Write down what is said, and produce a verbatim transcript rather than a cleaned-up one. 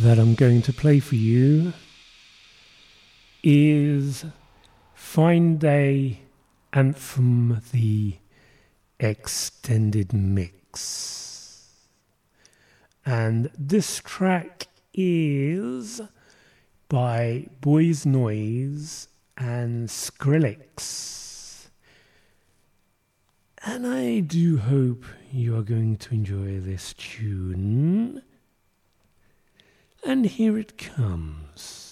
that I'm going to play for you is Fine Day Anthem, the extended mix. And this track is by Boys Noise and Skrillex. And I do hope you are going to enjoy this tune. And here it comes.